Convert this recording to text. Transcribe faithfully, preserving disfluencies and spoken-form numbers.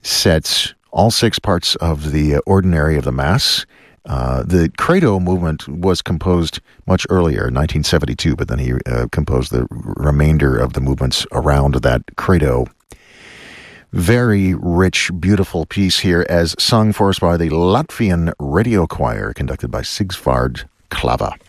sets all six parts of the ordinary of the Mass. Uh, the Credo movement was composed much earlier, nineteen seventy-two, but then he uh, composed the remainder of the movements around that Credo. Very rich, beautiful piece here, as sung for us by the Latvian Radio Choir, conducted by Sigvard Klava.